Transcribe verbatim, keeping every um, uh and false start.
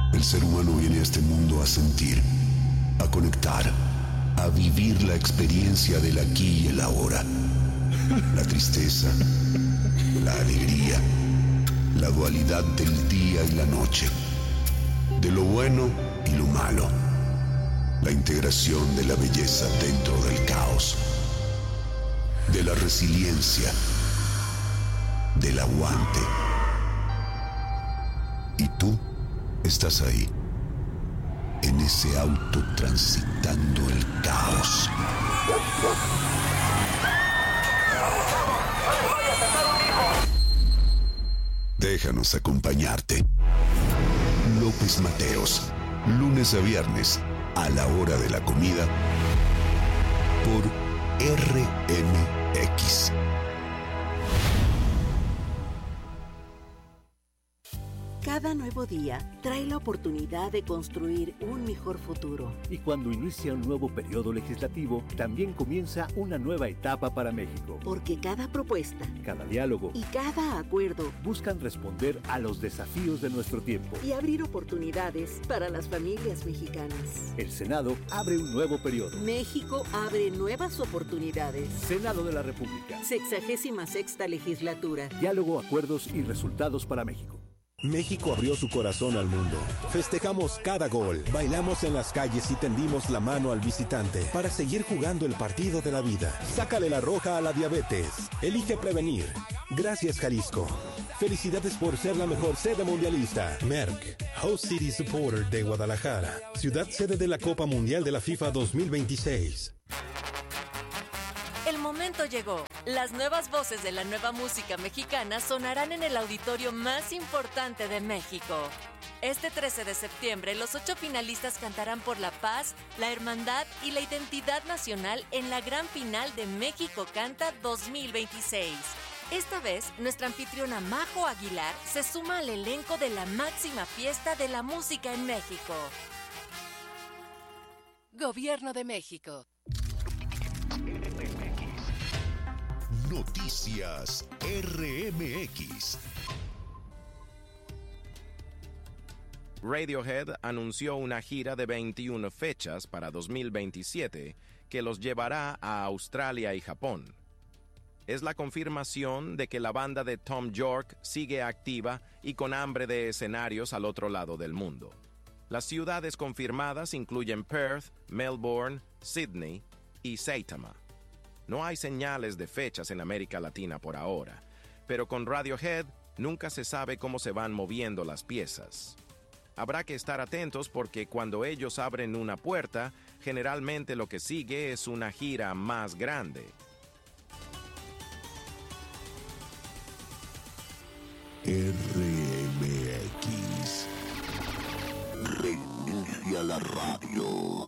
El ser humano viene a este mundo a sentir, a conectar, a vivir la experiencia del aquí y el ahora. La tristeza, la alegría, la dualidad del día y la noche, de lo bueno y lo malo, la integración de la belleza dentro del caos, de la resiliencia, del aguante. Y tú estás ahí, en ese auto transitando el caos. Déjanos acompañarte. López Mateos, lunes a viernes, a la hora de la comida, por R M X. Cada nuevo día trae la oportunidad de construir un mejor futuro. Y cuando inicia un nuevo periodo legislativo, también comienza una nueva etapa para México. Porque cada propuesta, cada diálogo y cada acuerdo buscan responder a los desafíos de nuestro tiempo y abrir oportunidades para las familias mexicanas. El Senado abre un nuevo periodo. México abre nuevas oportunidades. Senado de la República. Sexagésima sexta legislatura. Diálogo, acuerdos y resultados para México. México abrió su corazón al mundo. Festejamos cada gol, bailamos en las calles y tendimos la mano al visitante para seguir jugando el partido de la vida. Sácale la roja a la diabetes. Elige prevenir. Gracias, Jalisco. Felicidades por ser la mejor sede mundialista. Merck, Host City Supporter de Guadalajara, ciudad sede de la Copa Mundial de la FIFA dos mil veintiséis. El momento llegó. Las nuevas voces de la nueva música mexicana sonarán en el auditorio más importante de México. Este trece de septiembre, los ocho finalistas cantarán por la paz, la hermandad y la identidad nacional en la gran final de México Canta dos mil veintiséis. Esta vez, nuestra anfitriona Majo Aguilar se suma al elenco de la máxima fiesta de la música en México. Gobierno de México. Noticias R M X. Radiohead anunció una gira de veintiuna fechas para dos mil veintisiete que los llevará a Australia y Japón. Es la confirmación de que la banda de Tom York sigue activa y con hambre de escenarios al otro lado del mundo. Las ciudades confirmadas incluyen Perth, Melbourne, Sydney y Saitama. No hay señales de fechas en América Latina por ahora, pero con Radiohead nunca se sabe cómo se van moviendo las piezas. Habrá que estar atentos porque cuando ellos abren una puerta, generalmente lo que sigue es una gira más grande. R M X. Reinicia la radio.